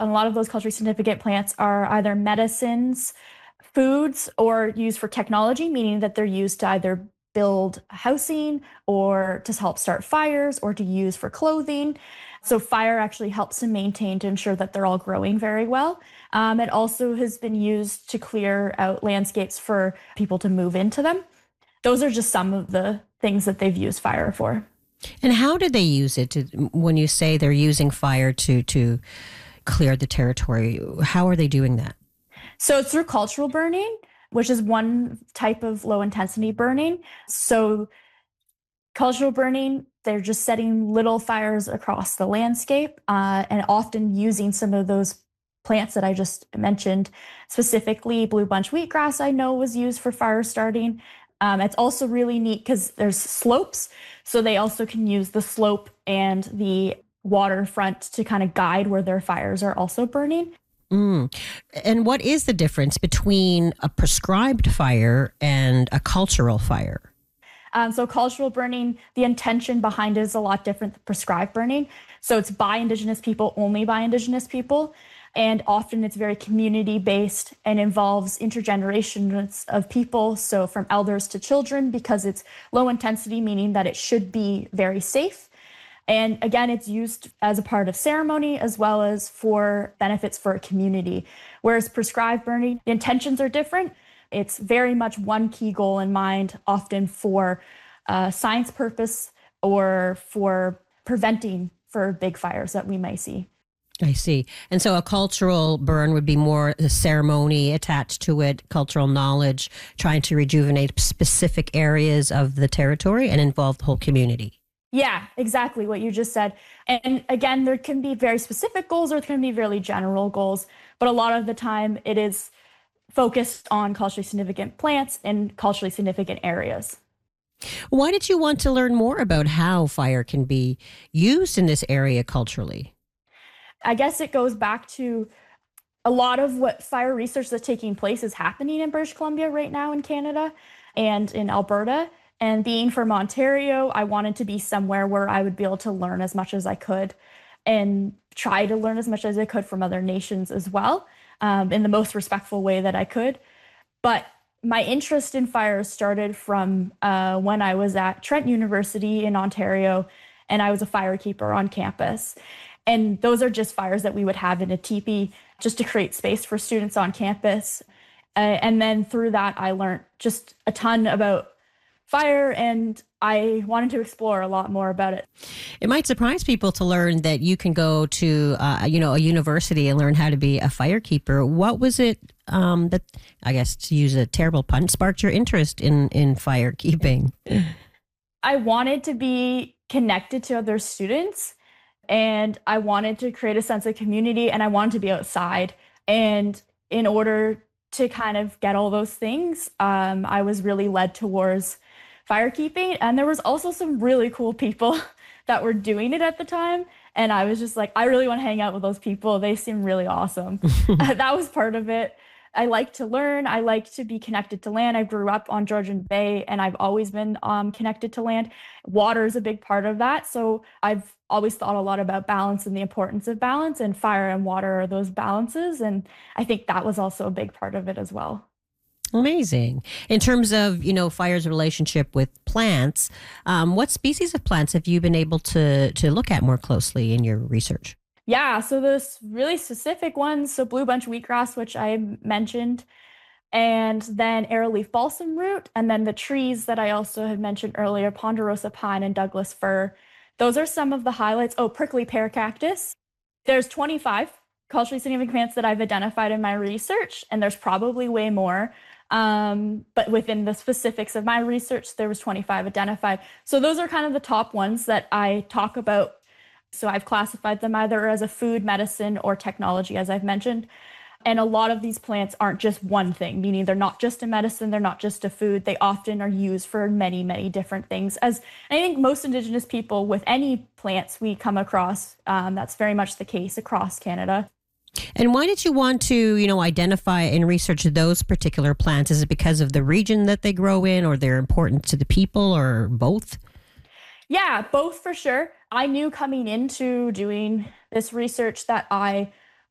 a lot of those culturally significant plants are either medicines, foods, or used for technology, meaning that they're used to either build housing or to help start fires or to use for clothing. So fire actually helps to maintain to ensure that they're all growing very well. It also has been used to clear out landscapes for people to move into them. Those are just some of the things that they've used fire for. And how do they use it when you say they're using fire to clear the territory? How are they doing that? So it's through cultural burning, which is one type of low intensity burning. So cultural burning, they're just setting little fires across the landscape and often using some of those plants that I just mentioned. Specifically, blue bunch wheatgrass I know was used for fire starting. It's also really neat because there's slopes. So they also can use the slope and the waterfront to kind of guide where their fires are also burning. Mm. And what is the difference between a prescribed fire and a cultural fire? So cultural burning, the intention behind it is a lot different than prescribed burning. So it's by Indigenous people, only by Indigenous people. And often it's very community based and involves intergenerations of people. So from elders to children, because it's low intensity, meaning that it should be very safe. And again, it's used as a part of ceremony as well as for benefits for a community. Whereas prescribed burning, the intentions are different. It's very much one key goal in mind, often for science purpose or for preventing for big fires that we may see. I see. And so a cultural burn would be more a ceremony attached to it, cultural knowledge, trying to rejuvenate specific areas of the territory and involve the whole community. Yeah, exactly what you just said. And again, there can be very specific goals or there can be really general goals, but a lot of the time it is focused on culturally significant plants in culturally significant areas. Why did you want to learn more about how fire can be used in this area culturally? I guess it goes back to a lot of what fire research that's taking place is happening in British Columbia right now in Canada and in Alberta. And being from Ontario, I wanted to be somewhere where I would be able to learn as much as I could and try to learn as much as I could from other nations as well, in the most respectful way that I could. But my interest in fire started from when I was at Trent University in Ontario, and I was a firekeeper on campus. And those are just fires that we would have in a teepee just to create space for students on campus. And then through that, I learned just a ton about fire, and I wanted to explore a lot more about it. It might surprise people to learn that you can go to, a university and learn how to be a firekeeper. What was it that, I guess to use a terrible pun, sparked your interest in firekeeping? I wanted to be connected to other students, and I wanted to create a sense of community, and I wanted to be outside. And in order to kind of get all those things, I was really led towards firekeeping. And there was also some really cool people that were doing it at the time. And I was just like, I really want to hang out with those people. They seem really awesome. That was part of it. I like to learn. I like to be connected to land. I grew up on Georgian Bay and I've always been connected to land. Water is a big part of that. So I've always thought a lot about balance and the importance of balance, and fire and water are those balances. And I think that was also a big part of it as well. Amazing. In terms of, fire's relationship with plants, what species of plants have you been able to look at more closely in your research? Yeah, so those really specific ones, so blue bunch wheatgrass, which I mentioned, and then arrowleaf balsam root, and then the trees that I also had mentioned earlier, ponderosa pine and Douglas fir. Those are some of the highlights. Oh, prickly pear cactus. There's 25 culturally significant plants that I've identified in my research, and there's probably way more. But within the specifics of my research, there was 25 identified. So those are kind of the top ones that I talk about. So I've classified them either as a food, medicine, or technology, as I've mentioned. And a lot of these plants aren't just one thing, meaning they're not just a medicine, they're not just a food. They often are used for many, many different things. As I think most Indigenous people with any plants we come across, that's very much the case across Canada. And why did you want to, identify and research those particular plants? Is it because of the region that they grow in, or they're important to the people, or both? Yeah, both for sure. I knew coming into doing this research that I